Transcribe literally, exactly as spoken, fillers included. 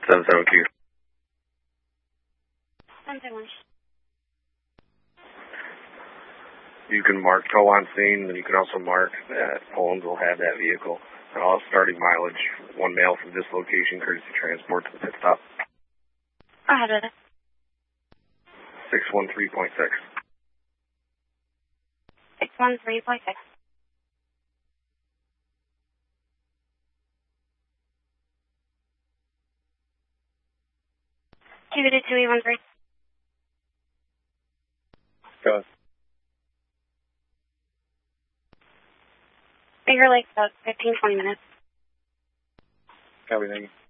seven seven Q. seven seven one. You can mark tow on scene, and you can also mark that Owens will have that vehicle. And all starting mileage, one mail from this location, courtesy transport to the pit stop. I have it. six one three point six. six one three point six. two two two eight one three. Go ahead. Finger Lake, about fifteen, twenty minutes. Copy, thank you.